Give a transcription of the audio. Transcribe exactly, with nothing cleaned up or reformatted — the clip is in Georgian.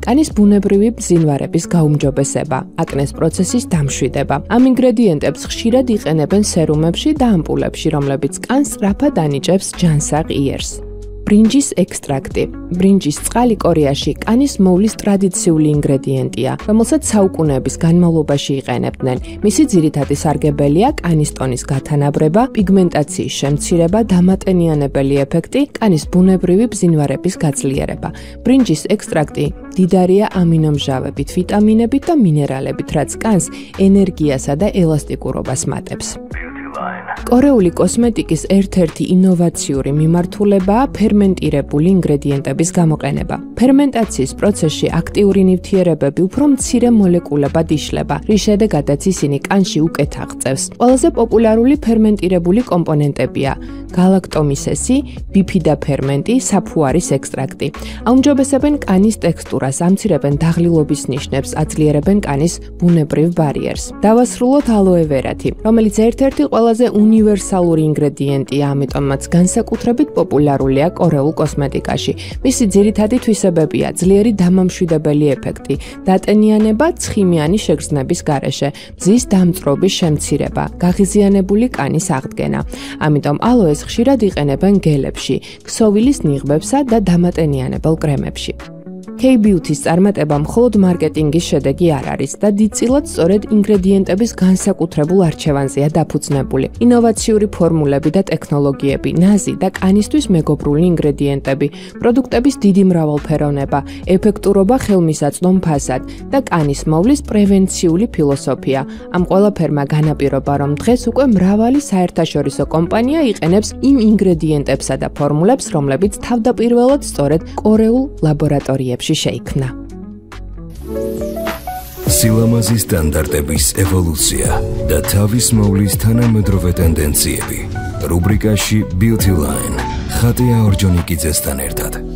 კანის ბუნებრივი ბზინვარების გაუმჯობესება, აკნეს პროცესის დამშვიდება. ამ ინგრედიენტებს ხშირად იყენებენ სერუმებში და ამპულებში, რომლებიც კანს სწრაფად ანიჭებს ჯანსაღ იერს. ბრინჯის ექსტრაქტი. ბრინჯის წყალი კორეაში კანის მოვლის ტრადიციული ინგრედიენტია, რომელსაც საუკუნეების განმავლობაში იყენებდნენ. მისი ძირითადი სარგებელია კანის ტონის გათანაბრება, პიგმენტაციის შემცირება, დამატენიანებელი ეფექტი, კანის ბუნებრივი ბზინვარების გაძლიერება. ბრინჯის ექსტრაქტი მდიდარია ამინომჟავებით, ვიტამინებით და მინერალებით, რაც კანს ენერგიასა და ელასტიკურობას მატებს. კორეული კოსმეტიკის ერთ-ერთი ინოვაციური მიმართულებაა ფერმენტირებული ინგრედიენტების გამოყენება. ფერმენტაციის პროცესში აქტიური ნივთიერებები უფრო მცირე მოლეკულებად იშლება, რის შედეგადაც ისინი კანში უკეთ აღწევს. ყველაზე პოპულარული ფერმენტირებული კომპონენტებია გალაქტომისესი, ბიფიდა ფერმენტი, საფუარის ექსტრაქტი. აუმჯობესებენ კანის ტექსტურას, ამცირებენ დაღლილობის ნიშნებს, აძლიერებენ კანის ბუნებრივ ბარიერს. დავასრულოთ ალოევერათი, რომელიც ერთ-ერთი ყველაზე უნივერსალური ინგრედიენტია, ამიტომაც განსაკუთრებით პოპულარულია კორეულ კოსმეტიკაში. მისი ძირითადი თვისებებია ძლიერი დამამშვიდებელი ეფექტი, დატენიანება ცხიმიანი შეგრძნების გარეშე, მზის დამწრობის შემცირება, გაღიზიანებული კანის აღდგენა. ამიტომ ალოეს ხშირად იყენებენ გელებში, ქსოვილის ნიღბებსა და დამატენიანებელ კრემებში. K-Beauty-ის წარმატება მხოლოდ მარკეტინგის შედეგი არ არის და დიდწილად სწორედ ინგრედიენტების განსაკუთრებულ არჩევანზეა დაფუძნებული. ინოვაციური ფორმულები და ტექნოლოგიები, ნაზი და კანისთვის მეგობრული ინგრედიენტები, პროდუქტების დიდი მრავალფეროვნება, ეფექტურობა ხელმისაწვდომ ფასად და კანის მოვლის პრევენციული ფილოსოფია. ამ ყველაფერმა განაპირობა, რომ დღეს უკვე მრავალი საერთაშორისო კომპანია იყენებს იმ ინგრედიენტებსა და ფორმულებს, რომლებიც თავდაპირველად სწორედ კორეულ ლაბორატორიებში შეიქმნა. სილამაზის სტანდარტების ევოლუცია და თავის მოვლის თანამედროვე ტენდენციები. რუბრიკაში Beauty Line ხატია ორჯონიკიძესთან ერთად.